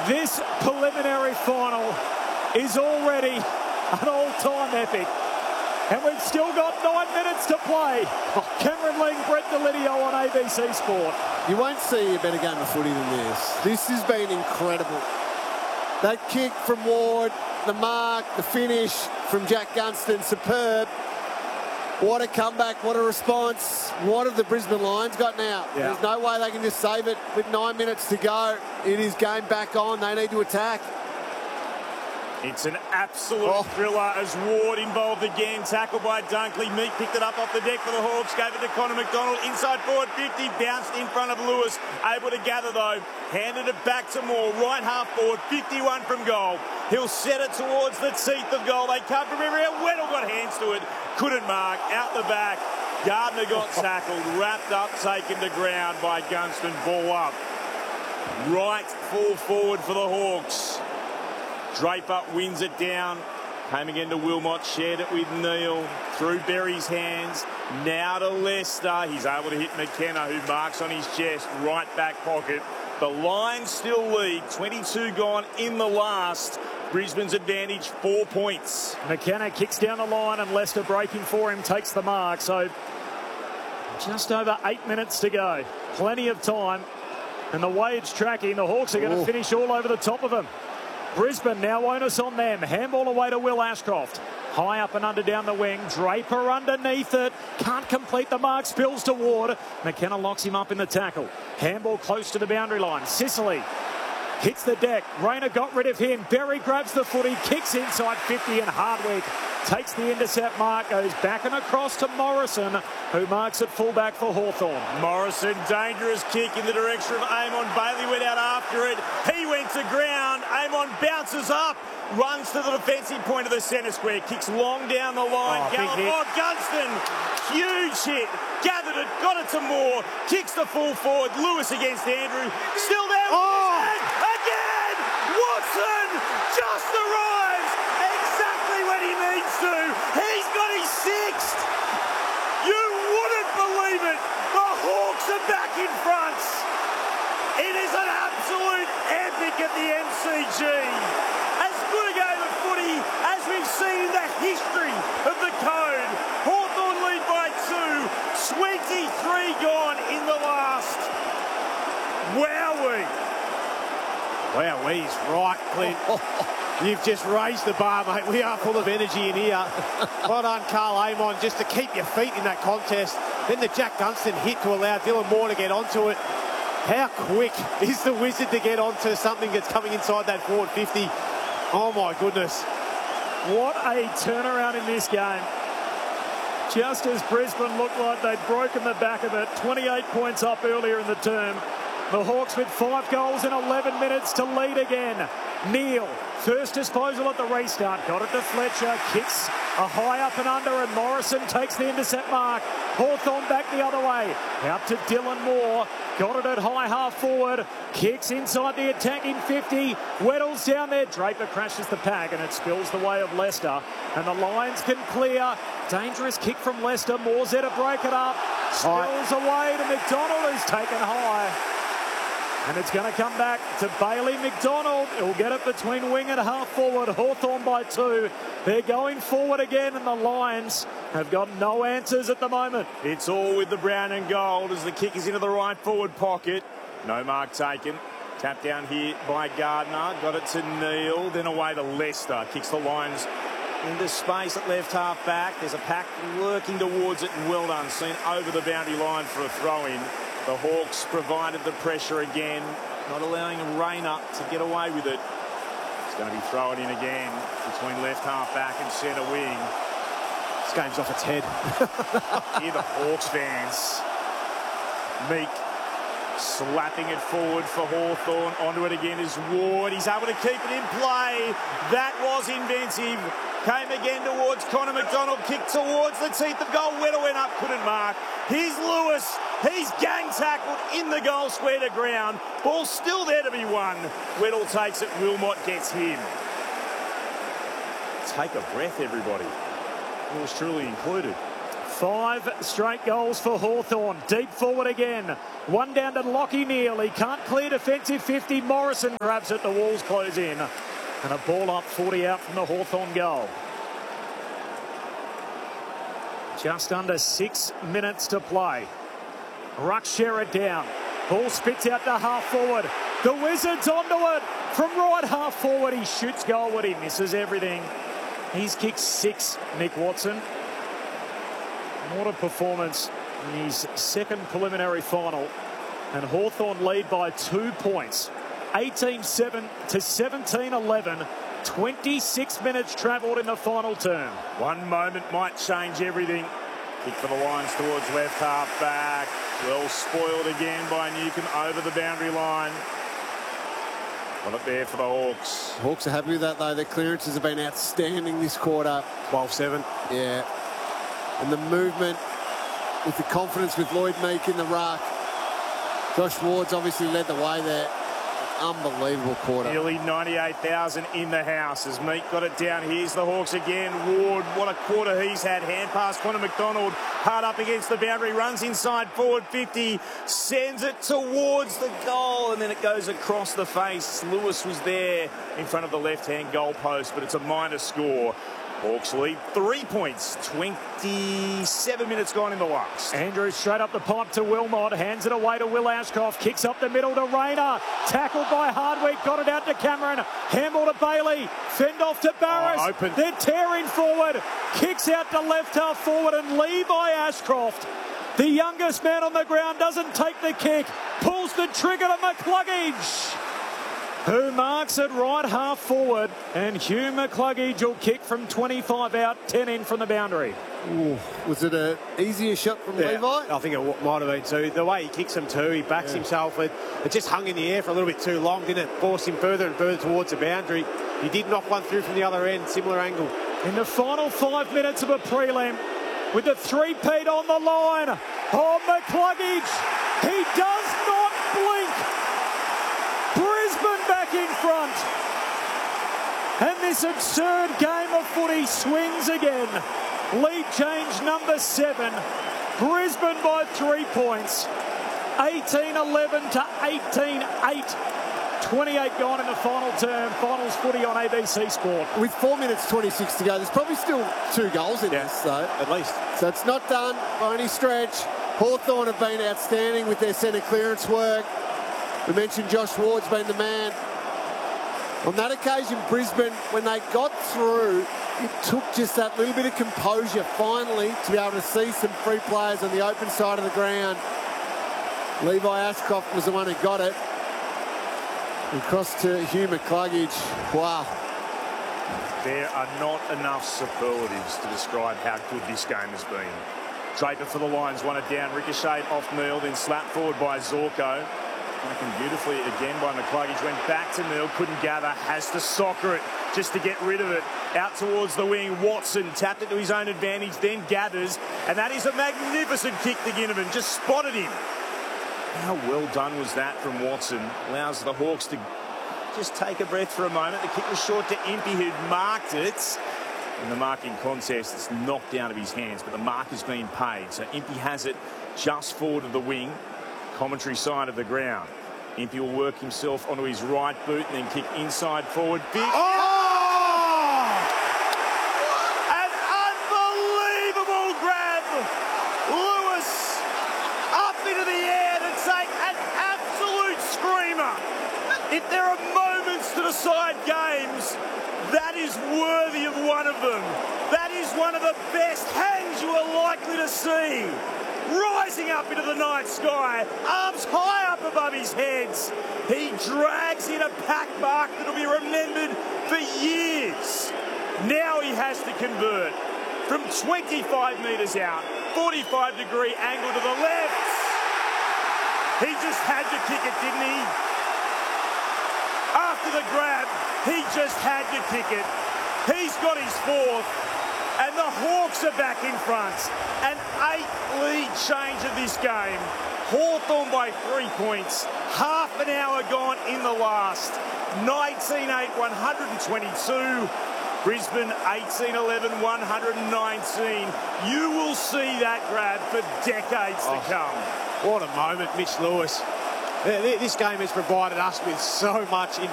This preliminary final is already an all-time epic. And we've still got 9 minutes to play. Cameron Ling, Brett Delidio on ABC Sport. You won't see a better game of footy than this. This has been incredible. That kick from Ward, the mark, the finish from Jack Gunston, superb. What a comeback, what a response. What have the Brisbane Lions got now? Yeah. There's no way they can just save it with 9 minutes to go. It is game back on. They need to attack. It's an absolute thriller as Ward involved again. Tackled by Dunkley. Meek picked it up off the deck for the Hawks. Gave it to Connor McDonald. Inside forward 50. Bounced in front of Lewis. Able to gather though. Handed it back to Moore. Right half forward. 51 from goal. He'll set it towards the teeth of goal. They come from everywhere. Weddle got hands to it. Couldn't mark. Out the back. Gardner got tackled. Wrapped up. Taken to ground by Gunston. Ball up. Right full forward for the Hawks. Draper wins it down. Came again to Wilmot. Shared it with Neil. Through Berry's hands. Now to Lester. He's able to hit McKenna, who marks on his chest. Right back pocket. The Lions still lead. 22 gone in the last. Brisbane's advantage, 4 points. McKenna kicks down the line and Lester breaking for him takes the mark. So just over 8 minutes to go. Plenty of time. And the way it's tracking, the Hawks are going to finish all over the top of them. Brisbane now onus on them. Handball away to Will Ashcroft. High up and under down the wing. Draper underneath it. Can't complete the mark. Spills to Ward. McKenna locks him up in the tackle. Handball close to the boundary line. Sicily hits the deck. Rayner got rid of him. Berry grabs the footy. Kicks inside 50 and Hardwick takes the intercept mark. Goes back and across to Morrison, who marks at fullback for Hawthorn. Morrison, dangerous kick in the direction of Amon. Bailey went out after it. He went to ground. Amon bounces up. Runs to the defensive point of the centre square. Kicks long down the line. Gunston. Huge hit. Gathered it. Got it to Moore. Kicks the full forward. Lewis against Andrew. Still there. Again. Watson just arrives exactly when he needs to. He's got his sixth. You wouldn't believe it. The Hawks are back in front. It is an absolute epic at the MCG. As good a game of footy as we've seen in the history of the Code. Hawthorn lead by 2. 23 gone in the last. Wowee. Wowee, right, Clint. You've just raised the bar, mate. We are full of energy in here. Well done, Carl Amon, just to keep your feet in that contest. Then the Jack Gunston hit to allow Dylan Moore to get onto it. How quick is the Wizard to get onto something that's coming inside that forward 50? Oh, my goodness. What a turnaround in this game. Just as Brisbane looked like they'd broken the back of it, 28 points up earlier in the term. The Hawks with 5 goals in 11 minutes to lead again. Neil, first disposal at the restart. Got it to Fletcher. Kicks a high up and under, and Morrison takes the intercept mark. Hawthorn back the other way. Out to Dylan Moore. Got it at high half forward. Kicks inside the attacking 50. Weddle's down there. Draper crashes the pack, and it spills the way of Lester. And the Lions can clear. Dangerous kick from Lester. Moore's there to break it up. Spills away to McDonald, who's taken high. And it's going to come back to Bailey McDonald. He'll get it between wing and half forward. Hawthorn by 2. They're going forward again, and the Lions have got no answers at the moment. It's all with the brown and gold as the kick is into the right forward pocket. No mark taken. Tap down here by Gardner. Got it to Neil. Then away to Lester. Kicks the Lions into space at left half back. There's a pack lurking towards it, and well done. Seen over the boundary line for a throw-in. The Hawks provided the pressure again, not allowing Rayner to get away with it. It's going to be thrown in again between left half back and centre wing. This game's off its head. Hear the Hawks fans. Meek slapping it forward for Hawthorn. Onto it again is Ward. He's able to keep it in play. That was inventive. Came again towards Connor McDonald. Kicked towards the teeth of goal. Weddle went up, couldn't mark. Here's Lewis. He's gang tackled in the goal square to ground. Ball still there to be won. Weddle takes it. Wilmot gets him. Take a breath, everybody. Yours truly included. 5 straight goals for Hawthorn. Deep forward again. One down to Lockie Neal. He can't clear defensive 50. Morrison grabs it. The walls close in. And a ball up, 40 out from the Hawthorn goal. Just under 6 minutes to play. Ruck Sherrod down. Ball spits out to half forward. The Wizards onto it. From right half forward, he shoots goalward. He misses everything. He's kicked 6, Nick Watson. What a performance in his second preliminary final. And Hawthorn lead by 2 points. 18-7 to 17-11. 26 minutes travelled in the final term. One moment might change everything. Kick for the Lions towards left half back. Well spoiled again by Newcombe over the boundary line. Got it there for the Hawks. Hawks are happy with that, though. Their clearances have been outstanding this quarter. 12-7. Yeah. And the movement with the confidence with Lloyd Meek in the ruck. Josh Ward's obviously led the way there. Unbelievable quarter. Nearly 98,000 in the house as Meek got it down. Here's the Hawks again. Ward, what a quarter he's had. Hand pass, Connor McDonald, hard up against the boundary, runs inside forward 50, sends it towards the goal, and then it goes across the face. Lewis was there in front of the left-hand goal post, but it's a minor score. Hawks lead 3 points, 27 minutes gone in the last. Andrews straight up the pipe to Wilmot, hands it away to Will Ashcroft, kicks up the middle to Rayner, tackled by Hardwick, got it out to Cameron, handball to Bailey, fend off to Barris, open. They're tearing forward, kicks out to left half forward, and Levi Ashcroft, the youngest man on the ground, doesn't take the kick, pulls the trigger to McCluggage, who marks it right half forward, and Hugh McCluggage will kick from 25 out, 10 in from the boundary. Ooh, was it an easier shot from Levi? I think it might have been too. The way he kicks him too, he backs himself. It just hung in the air for a little bit too long, didn't it? Forced him further and further towards the boundary. He did knock one through from the other end, similar angle. In the final 5 minutes of a prelim, with the three-peat on the line, oh, McCluggage, he does not blink. Brisbane back in front. And this absurd game of footy swings again. Lead change number 7. Brisbane by 3 points. 18-11 to 18-8. 28 gone in the final term. Finals footy on ABC Sport. With 4 minutes 26 to go, there's probably still 2 goals in this, though. At least. So it's not done by any stretch. Hawthorn have been outstanding with their centre clearance work. We mentioned Josh Ward's been the man. On that occasion, Brisbane, when they got through, it took just that little bit of composure finally to be able to see some free players on the open side of the ground. Levi Ashcroft was the one who got it. Across to Hugh McCluggage. Wow. There are not enough superlatives to describe how good this game has been. Draper for the Lions, won it down, ricocheted off Neal, then slapped forward by Zorko. Taken beautifully again by McCluggage, went back to Neal, couldn't gather, has to soccer it just to get rid of it. Out towards the wing, Watson tapped it to his own advantage, then gathers, and that is a magnificent kick to Ginnivan, just spotted him. How well done was that from Watson? Allows the Hawks to just take a breath for a moment. The kick was short to Impey, who'd marked it. In the marking contest, it's knocked out of his hands, but the mark has been paid. So Impey has it just forward of the wing, commentary side of the ground. Impey will work himself onto his right boot and then kick inside forward. Big. Oh! An unbelievable grab. Lewis up into the air to take an absolute screamer. If there are moments to decide games, that is worthy of one of them. That is one of the best hangs you are likely to see. Rising up into the night sky, arms high up above his heads. He drags in a pack mark that will be remembered for years. Now he has to convert from 25 metres out, 45-degree angle to the left. He just had to kick it, didn't he? After the grab, he just had to kick it. He's got his 4th. And the Hawks are back in front. An 8-lead change of this game. Hawthorn by 3 points. Half an hour gone in the last. 19-8, 122. Brisbane 18-11, 119. You will see that grab for decades to come. What a moment, Mitch Lewis. This game has provided us with so much in